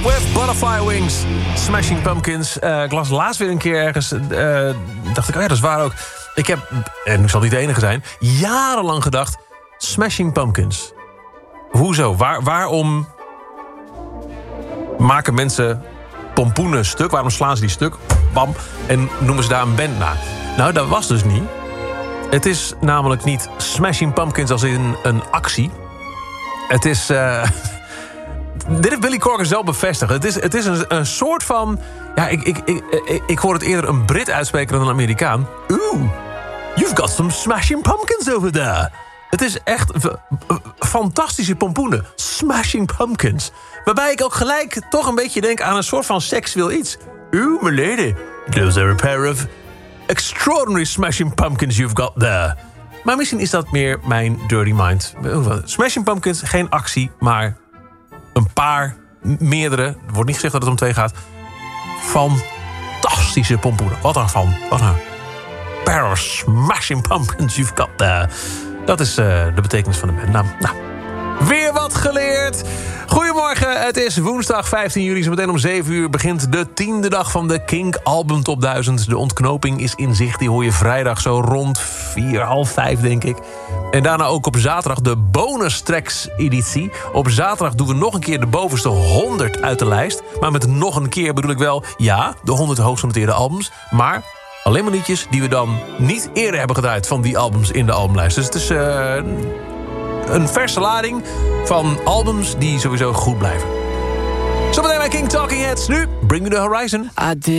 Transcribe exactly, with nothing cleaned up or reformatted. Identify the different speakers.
Speaker 1: with Butterfly Wings. Smashing Pumpkins. Uh, ik las laatst weer een keer ergens. Uh, dacht ik, oh ja, dat is waar ook. Ik heb, en nu zal het niet de enige zijn, jarenlang gedacht... Smashing Pumpkins. Hoezo? Waar, waarom maken mensen pompoenen stuk? Waarom slaan ze die stuk? Bam. En noemen ze daar een band na? Nou, dat was dus niet. Het is namelijk niet Smashing Pumpkins als in een actie. Het is... Uh, dit heeft Billy Corgan zelf bevestigd. Het is, het is een, een soort van... Ja, ik, ik, ik, ik, ik hoor het eerder een Brit uitspreken dan een Amerikaan. Oeh, you've got some Smashing Pumpkins over there. Het is echt v- fantastische pompoenen. Smashing Pumpkins. Waarbij ik ook gelijk toch een beetje denk aan een soort van seksueel iets. Oeh, my lady. Those are a pair of extraordinary Smashing Pumpkins you've got there. Maar misschien is dat meer mijn dirty mind. Smashing Pumpkins, geen actie, maar een paar, meerdere... er wordt niet gezegd dat het om twee gaat... fantastische pompoenen. Wat daarvan? Wat een pair of Smashing Pumpkins you've got there. Dat is uh, de betekenis van de bandnaam. Nou, weer wat geleerd. Goedemorgen, het is woensdag vijftien juli. Zometeen om zeven uur begint de tiende dag van de Kink Album Top duizend. De ontknoping is in zicht. Die hoor je vrijdag zo rond vier, half vijf, denk ik. En daarna ook op zaterdag de bonus tracks editie. Op zaterdag doen we nog een keer de bovenste honderd uit de lijst. Maar met nog een keer bedoel ik wel... ja, de honderd hoogst genoteerde albums. Maar alleen maar liedjes die we dan niet eerder hebben gedraaid... van die albums in de albumlijst. Dus het is uh, een verse lading van albums die sowieso goed blijven. Zometeen bij King Talking Heads. Nu, Bring Me The Horizon.